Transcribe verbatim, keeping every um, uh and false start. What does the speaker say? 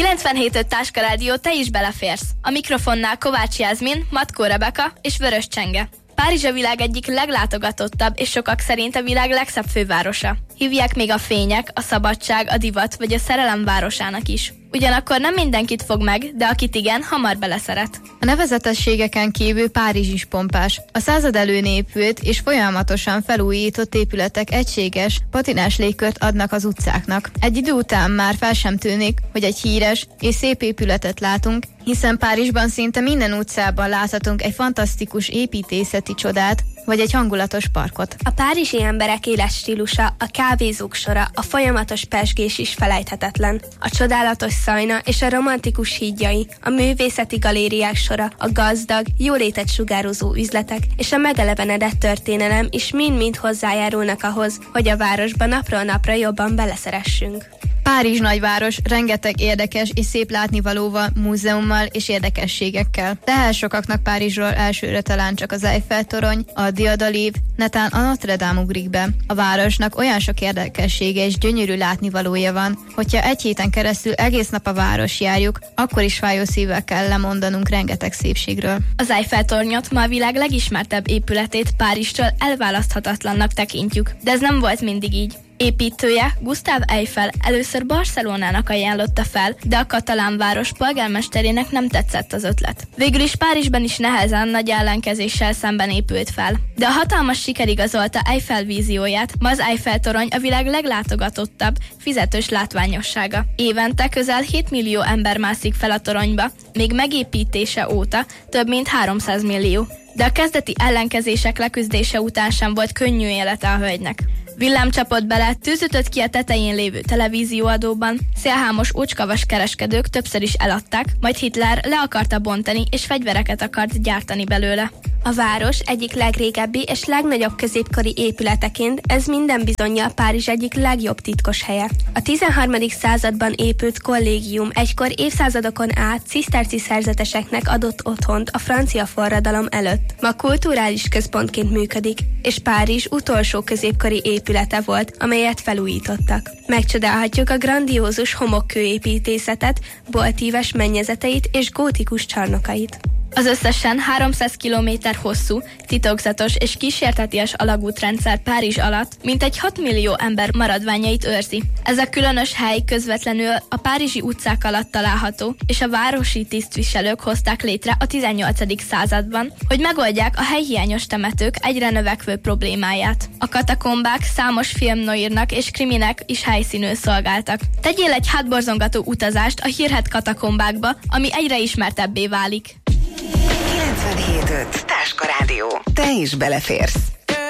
kilencvenhét öt Táska Rádió, te is beleférsz. A mikrofonnál Kovács Jászmin, Matkó Rebeka és Vörös Csenge. Párizs a világ egyik leglátogatottabb és sokak szerint a világ legszebb fővárosa. Hívják még a fények, a szabadság, a divat vagy a szerelem városának is. Ugyanakkor nem mindenkit fog meg, de akit igen, hamar beleszeret. A nevezetességeken kívül Párizs is pompás. A század előn épült és folyamatosan felújított épületek egységes, patinás légkört adnak az utcáknak. Egy idő után már fel sem tűnik, hogy egy híres és szép épületet látunk, hiszen Párizsban szinte minden utcában láthatunk egy fantasztikus építészeti csodát, vagy egy hangulatos parkot. A párizsi emberek életstílusa, a kávézók sora, a folyamatos pezsgés is felejthetetlen. A csodálatos szajna és a romantikus hídjai, a művészeti galériák sora, a gazdag, jólétet sugározó üzletek és a megelevenedett történelem is mind-mind hozzájárulnak ahhoz, hogy a városba napról napra jobban beleszeressünk. Párizs nagyváros rengeteg érdekes és szép látnivalóval, múzeummal és érdekességekkel. Lehet sokaknak Párizsról elsőre talán csak az Eiffel-torony, a Dia d'Olive, netán a Notre Dame ugrik be. A városnak olyan sok érdekessége és gyönyörű látnivalója van, hogyha egy héten keresztül egész nap a város járjuk, akkor is fájó szívvel kell lemondanunk rengeteg szépségről. Az Eiffel-tornyot ma a világ legismertebb épületét Párizstól elválaszthatatlannak tekintjük, de ez nem volt mindig így. Építője, Gustave Eiffel először Barcelonának ajánlotta fel, de a katalán város polgármesterének nem tetszett az ötlet. Végül is Párizsban is nehezen nagy ellenkezéssel szemben épült fel. De a hatalmas siker igazolta Eiffel vízióját, ma az Eiffel-torony a világ leglátogatottabb, fizetős látványossága. Évente közel hét millió ember mászik fel a toronyba, még megépítése óta több mint háromszáz millió. De a kezdeti ellenkezések leküzdése után sem volt könnyű élete a hölgynek. Villám csapott bele, tűz ütött ki a tetején lévő televízióadóban, szélhámos ócskavas kereskedők többször is eladták, majd Hitler le akarta bontani és fegyvereket akart gyártani belőle. A város egyik legrégebbi és legnagyobb középkori épületeként ez minden bizonnyal Párizs egyik legjobb titkos helye. A tizenharmadik században épült kollégium egykor évszázadokon át ciszterci szerzeteseknek adott otthont a francia forradalom előtt. Ma kulturális központként működik, és Párizs utolsó középkori épülete volt, amelyet felújítottak. Megcsodálhatjuk a grandiózus homokkőépítészetet, boltíves mennyezeteit és gótikus csarnokait. Az összesen háromszáz kilométer hosszú, titokzatos és kísérteties alagútrendszer Párizs alatt mintegy hat millió ember maradványait őrzi. Ez a különös hely közvetlenül a párizsi utcák alatt található, és a városi tisztviselők hozták létre a tizennyolcadik században, hogy megoldják a helyhiányos temetők egyre növekvő problémáját. A katakombák számos filmnoírnak és kriminek is helyszínül szolgáltak. Tegyél egy hátborzongató utazást a hírhedt katakombákba, ami egyre ismertebbé válik. kilencvenhét öt Táska Rádió. Te is beleférsz.